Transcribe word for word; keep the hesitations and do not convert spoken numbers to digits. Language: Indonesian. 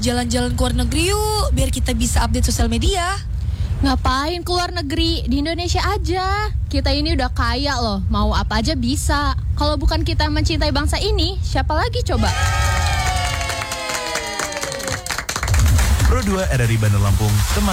jalan-jalan ke luar negeri yuk, biar kita bisa update sosial media. Ngapain ke luar negeri? Di Indonesia aja. Kita ini udah kaya loh, mau apa aja bisa. Kalau bukan kita mencintai bangsa ini, siapa lagi coba? Pro dua R R I Bandar Lampung, teman